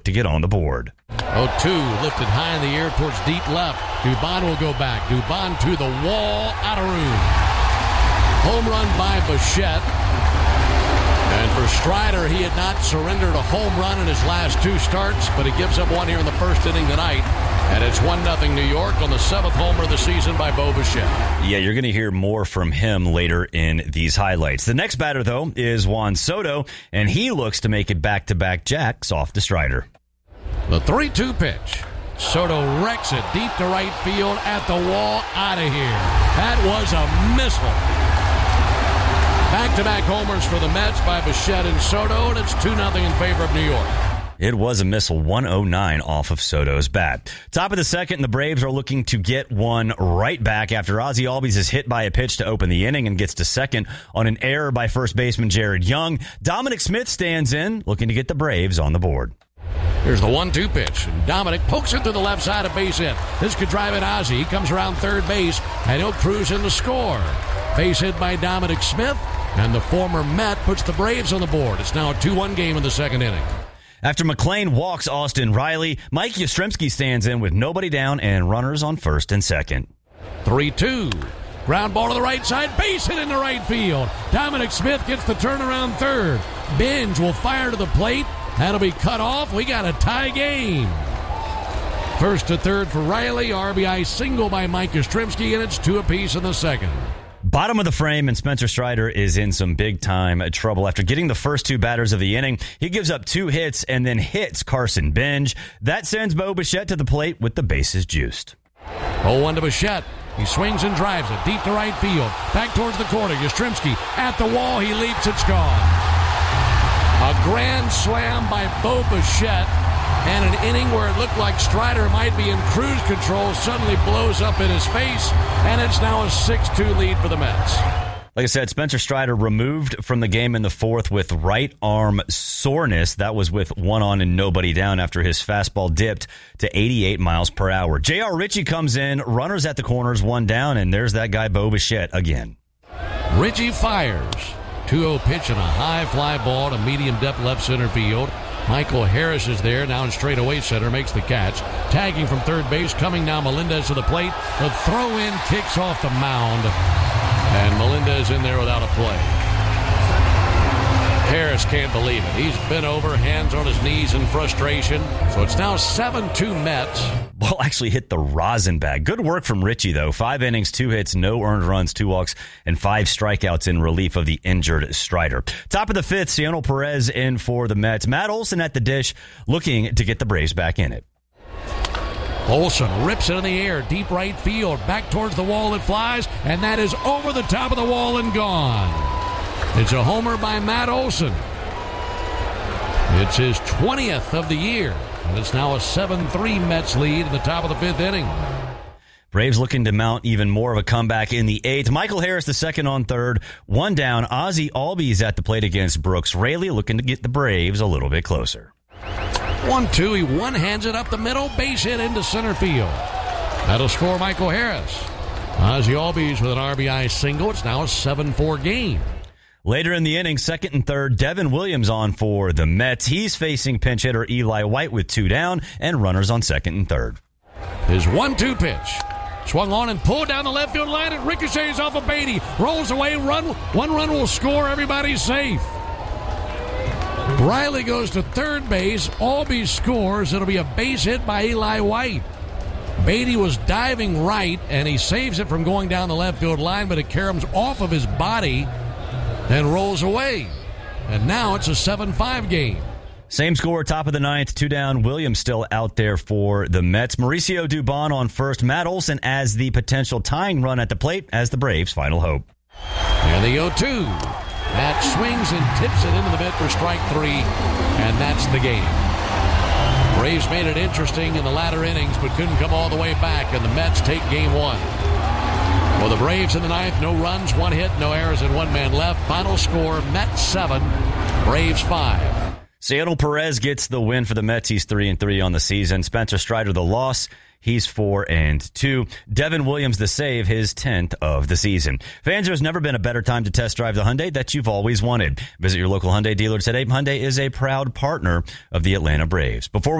to get on the board. 0-2 lifted high in the air towards deep left. Dubon will go back. Dubon to the wall, out of room. Home run by Bichette. And for Strider, he had not surrendered a home run in his last 2 starts, but he gives up one here in the first inning tonight. And it's 1-0 New York on the 7th homer of the season by Bo Bichette. Yeah, you're going to hear more from him later in these highlights. The next batter, though, is Juan Soto, and he looks to make it back-to-back jacks off to Strider. The 3-2 pitch. Soto wrecks it deep to right field, at the wall, out of here. That was a missile. Back-to-back homers for the Mets by Bichette and Soto, and it's 2-0 in favor of New York. It was a missile, 109 off of Soto's bat. Top of the second, and the Braves are looking to get one right back after Ozzie Albies is hit by a pitch to open the inning and gets to second on an error by first baseman Jared Young. Dominic Smith stands in, looking to get the Braves on the board. Here's the 1-2 pitch. Dominic pokes it to the left side of base hit. This could drive it Ozzie. He comes around third base, and he'll cruise in to score. Base hit by Dominic Smith, and the former Met puts the Braves on the board. It's now a 2-1 game in the second inning. After McClain walks Austin Riley, Mike Yastrzemski stands in with nobody down and runners on first and second. 3-2. Ground ball to the right side. Base hit into right field. Dominic Smith gets the turnaround third. Binge will fire to the plate. That'll be cut off. We got a tie game. First to third for Riley. RBI single by Mike Yastrzemski, and it's 2 apiece in the second. Bottom of the frame, and Spencer Strider is in some big-time trouble. After getting the first 2 batters of the inning, he gives up 2 hits and then hits Carson Binge. That sends Bo Bichette to the plate with the bases juiced. 0-1 to Bichette. He swings and drives it deep to right field. Back towards the corner. Yastrzemski at the wall. He leaps. It's gone. A grand slam by Bo Bichette. And an inning where it looked like Strider might be in cruise control suddenly blows up in his face, and it's now a 6-2 lead for the Mets. Like I said, Spencer Strider removed from the game in the fourth with right arm soreness. That was with 1 on and nobody down after his fastball dipped to 88 miles per hour. J.R. Ritchie comes in, runners at the corners, 1 down, and there's that guy Bo Bichette again. Ritchie fires. 2-0 pitch and a high fly ball to medium depth left center field. Michael Harris is there, now in straightaway center, makes the catch. Tagging from third base, coming now Melendez to the plate. The throw-in kicks off the mound, and Melendez in there without a play. Harris can't believe it. He's bent over, hands on his knees in frustration. So it's now 7-2 Mets. Ball actually hit the rosin bag. Good work from Ritchie, though. 5 innings, 2 hits, no earned runs, 2 walks, and 5 strikeouts in relief of the injured Strider. Top of the 5th, Cionel Perez in for the Mets. Matt Olson at the dish, looking to get the Braves back in it. Olson rips it in the air, deep right field, back towards the wall it flies, and that is over the top of the wall and gone. It's a homer by Matt Olson. It's his 20th of the year, and it's now a 7-3 Mets lead in the top of the 5th inning. Braves looking to mount even more of a comeback in the 8th. Michael Harris the second on third, 1 down. Ozzie Albies at the plate against Brooks Raley, looking to get the Braves a little bit closer. 1-2, he one-hands it up the middle, base hit into center field. That'll score Michael Harris. Ozzie Albies with an RBI single. It's now a 7-4 game. Later in the inning, second and third, Devin Williams on for the Mets. He's facing pinch hitter Eli White with 2 down and runners on second and third. His 1-2 pitch. Swung on and pulled down the left field line. It ricochets off of Beatty. Rolls away. One run will score. Everybody's safe. Riley goes to third base. Albies scores. It'll be a base hit by Eli White. Beatty was diving right, and he saves it from going down the left field line, but it caroms off of his body and rolls away. And now it's a 7-5 game. Same score, top of the 9th, 2 down. Williams still out there for the Mets. Mauricio Dubon on first. Matt Olson as the potential tying run at the plate as the Braves' final hope. And the 0-2. Matt swings and tips it into the mitt for strike 3, and that's the game. Braves made it interesting in the latter innings, but couldn't come all the way back, and the Mets take game 1. For the Braves in the 9th, no runs, 1 hit, no errors, and 1 man left. Final score, Mets 7, Braves 5. Cionel Perez gets the win for the Mets. He's 3-3 on the season. Spencer Strider the loss. He's 4-2. Devin Williams the save, his 10th of the season. Fans, there's never been a better time to test drive the Hyundai that you've always wanted. Visit your local Hyundai dealer today. Hyundai is a proud partner of the Atlanta Braves. Before